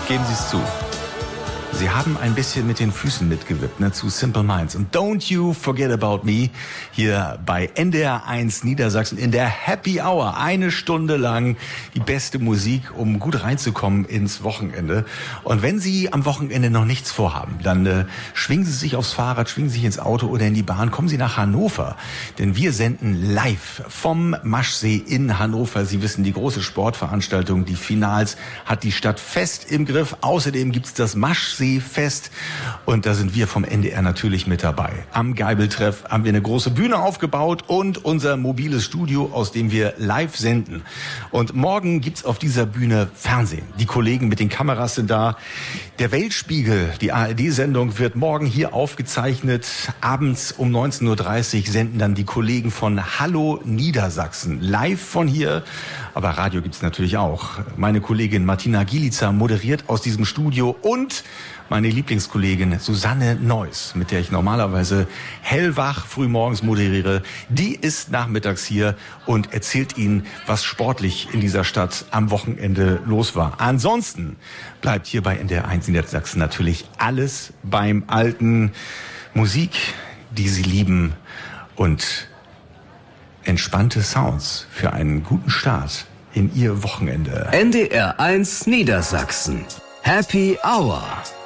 Geben Sie es zu. Sie haben ein bisschen mit den Füßen mitgewippt, ne, zu Simple Minds. Und Don't You Forget About Me hier bei NDR 1 Niedersachsen in der Happy Hour. 1 Stunde lang die beste Musik, um gut reinzukommen ins Wochenende. Und wenn Sie am Wochenende noch nichts vorhaben, dann schwingen Sie sich aufs Fahrrad, schwingen Sie sich ins Auto oder in die Bahn, kommen Sie nach Hannover. Denn wir senden live vom Maschsee in Hannover. Sie wissen, die große Sportveranstaltung, die Finals, hat die Stadt fest im Griff. Außerdem gibt's das Maschsee Fest und da sind wir vom NDR natürlich mit dabei. Am Geibeltreff haben wir eine große Bühne aufgebaut und unser mobiles Studio, aus dem wir live senden. Und morgen gibt's auf dieser Bühne Fernsehen. Die Kollegen mit den Kameras sind da. Der Weltspiegel, die ARD-Sendung, wird morgen hier aufgezeichnet. Abends um 19:30 Uhr senden dann die Kollegen von Hallo Niedersachsen live von hier. Aber Radio gibt's natürlich auch. Meine Kollegin Martina Gielica moderiert aus diesem Studio und meine Lieblingskollegin Susanne Neuss, mit der ich normalerweise hellwach frühmorgens moderiere, die ist nachmittags hier und erzählt Ihnen, was sportlich in dieser Stadt am Wochenende los war. Ansonsten bleibt hier bei NDR 1 Niedersachsen natürlich alles beim Alten. Musik, die Sie lieben und entspannte Sounds für einen guten Start in Ihr Wochenende. NDR 1 Niedersachsen. Happy Hour.